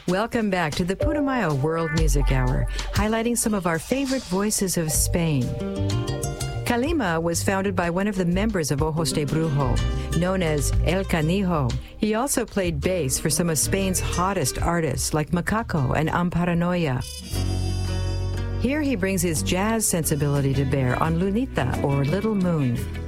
Welcome back to the Putumayo World Music Hour, highlighting some of our favorite voices of Spain. Calima was founded by one of the members of Ojos de Brujo, known as El Canijo. He also played bass for some of Spain's hottest artists like Macaco and Amparanoia. Here he brings his jazz sensibility to bear on Lunita, or Little Moon.